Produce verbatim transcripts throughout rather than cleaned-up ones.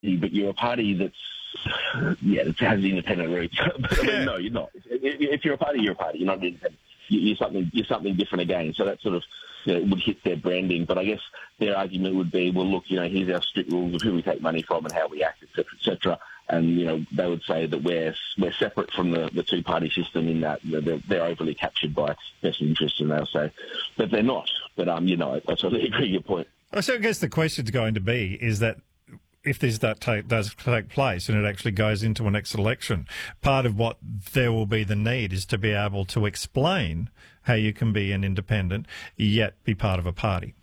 but you're a party that's, yeah, that has independent roots. But I mean, no, you're not. If, if you're a party, you're a party. You're not independent. You're something, you're something different again. So that sort of, you know, would hit their branding. But I guess their argument would be, well, look, you know, here's our strict rules of who we take money from and how we act, et cetera, et cetera. And, you know, they would say that we're we're separate from the, the two-party system in that, you know, they're, they're overly captured by vested interests, and they'll say that they're not. But, um, you know, I totally agree with your point. So I guess the question's going to be is that if this that take, does take place and it actually goes into a next election, part of what there will be the need is to be able to explain how you can be an independent yet be part of a party.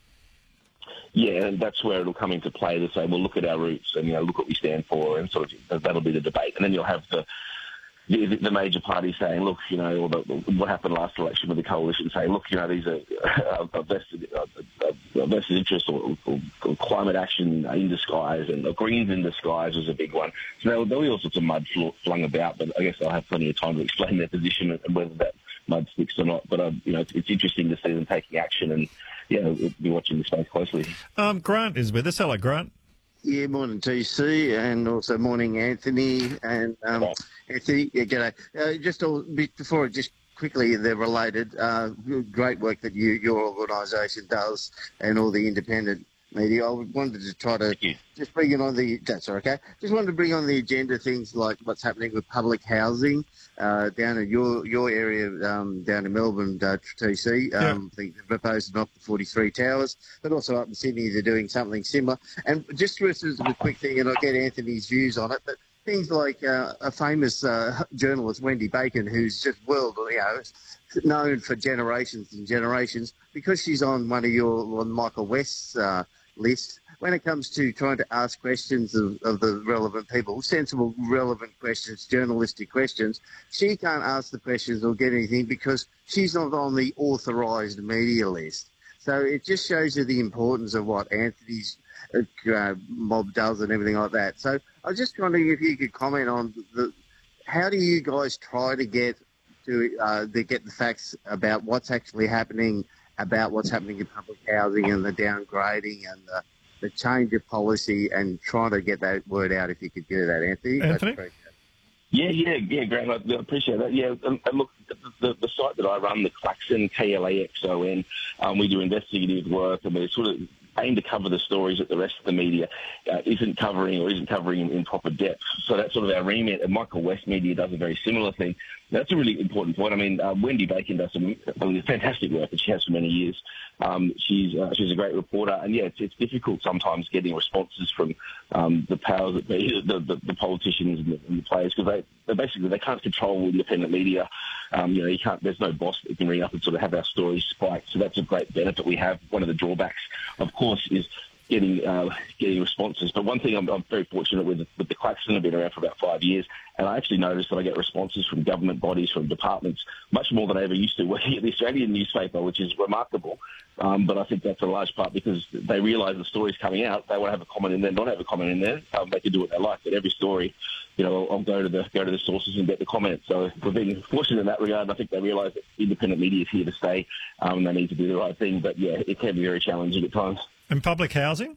Yeah, and that's where it'll come into play to say, well, look at our roots and, you know, look what we stand for, and sort of that'll be the debate. And then you'll have the the, the major parties saying, look, you know, or the, what happened last election with the coalition saying, look, you know, these are a vested, a, a vested interest or, or, or climate action in disguise, and Greens in disguise was a big one. So there'll, there'll be all sorts of mud flung about, but I guess they'll have plenty of time to explain their position and whether that mud sticks or not. But, um, you know, it's, it's interesting to see them taking action, and, yeah, we'll be watching the space closely. Um, Grant is with us. Hello, Grant. Yeah, morning T C, and also morning Anthony. And um, oh. Anthony, yeah, g'day. Uh, just all, before, just quickly, they're related. Uh, great work that you, your organisation does, and all the independent media. I wanted to try to just bring it on the. That's okay. Just wanted to bring on the agenda things like what's happening with public housing uh, down in your your area, um, down in Melbourne, uh, T C. Um, yeah. I think they're proposed to knock the forty-three towers, but also up in Sydney they're doing something similar. And just as a quick thing, and I'll get Anthony's views on it, but things like uh, a famous uh, journalist, Wendy Bacon, who's just world, you know, known for generations and generations, because she's on one of your, on Michael West's uh, list, when it comes to trying to ask questions of, of the relevant people, sensible, relevant questions, journalistic questions, she can't ask the questions or get anything because she's not on the authorised media list. So it just shows you the importance of what Anthony's uh, mob does and everything like that. So I was just wondering if you could comment on the, how do you guys try to get to, uh, to get the facts about what's actually happening, about what's happening in public housing and the downgrading and the, the change of policy, and trying to get that word out, if you could do that, Anthony. Anthony? Yeah, yeah, yeah, great. I appreciate that. Yeah, and, and look, the, the site that I run, the Klaxon, K L A X O N, um, we do investigative work, and we're sort of aim to cover the stories that the rest of the media uh, isn't covering or isn't covering in, in proper depth. So that's sort of our remit. And Michael West Media does a very similar thing. That's a really important point. I mean, uh, Wendy Bacon does some I mean, fantastic work, and she has for many years. Um, she's uh, she's a great reporter, and yeah, it's, it's difficult sometimes getting responses from um, the powers that be, the, the, the politicians and the, and the players, because they, they basically they can't control independent media. Um, you know, you can't. There's no boss that can ring up and sort of have our stories spiked. So that's a great benefit we have. One of the drawbacks, of course, is getting uh, getting responses. But one thing I'm, I'm very fortunate with, with the Klaxon, I've been around for about five years, and I actually noticed that I get responses from government bodies, from departments, much more than I ever used to working at the Australian newspaper, which is remarkable. Um, but I think that's a large part because they realise the story's coming out. They want to have a comment in there, not have a comment in there. Um, they can do what they like, but every story, you know, I'll, I'll go to the go to the sources and get the comment. So we've been fortunate in that regard, and I think they realise that independent media is here to stay, um, and they need to do the right thing. But yeah, it can be very challenging at times. And public housing?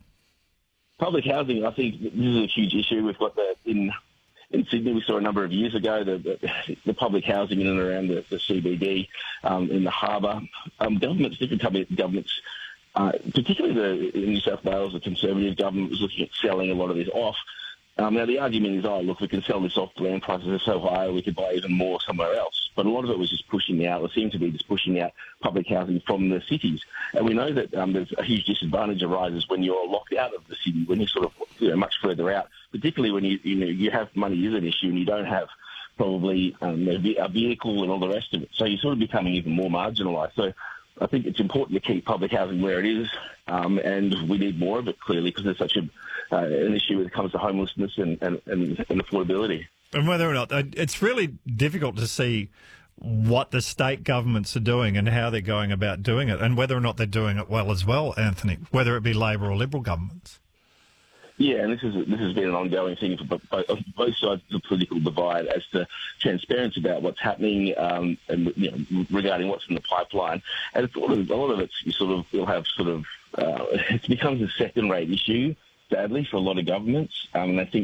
Public housing, I think this is a huge issue. We've got the in in Sydney, we saw a number of years ago the the, the public housing in and around the, the C B D, um, in the harbour. Um, governments, different governments, uh, particularly the in New South Wales, the Conservative government was looking at selling a lot of this off. Um, now, the argument is, oh, look, we can sell this off, the land prices are so high, we could buy even more somewhere else. But a lot of it was just pushing out, or seemed to be just pushing out public housing from the cities. And we know that um, there's a huge disadvantage arises when you're locked out of the city, when you're sort of, you know, much further out, particularly when you, you know, you have money is an issue and you don't have probably um, a vehicle and all the rest of it. So you're sort of becoming even more marginalised. So I think it's important to keep public housing where it is, um, and we need more of it, clearly, because there's such a, uh, an issue when it comes to homelessness and, and, and, and affordability. And whether or not, it's really difficult to see what the state governments are doing and how they're going about doing it, and whether or not they're doing it well as well, Anthony, whether it be Labor or Liberal governments. Yeah, and this is this has been an ongoing thing for both, both sides of the political divide as to transparency about what's happening, um, and, you know, regarding what's in the pipeline. And it's, a lot of, a lot of it's you sort of will have sort of uh, it becomes a second-rate issue sadly, for a lot of governments. Um, and I think